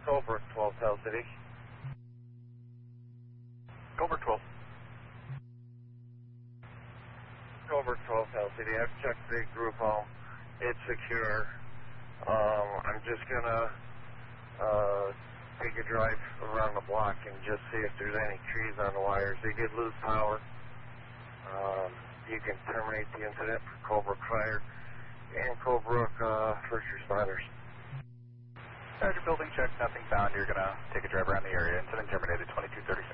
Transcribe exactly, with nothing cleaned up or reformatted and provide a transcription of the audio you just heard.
Colebrook twelve, Tell City. Colebrook twelve. Colebrook twelve, Tell City. I've checked the group home. It's secure. Um, I'm just gonna uh, take a drive around the block and just see if there's any trees on the wires. They did lose power. Um, you can terminate the incident for Colebrook Fire and Colebrook uh, First Responders. Roger, building check, nothing found. You're going to take a drive around the area. Incident terminated, twenty-two thirty.